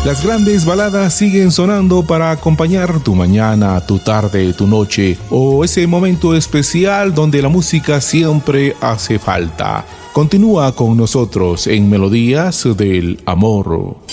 Las grandes baladas siguen sonando para acompañar tu mañana, tu tarde, tu noche o ese momento especial donde la música siempre hace falta. Continúa con nosotros en Melodías del Amor.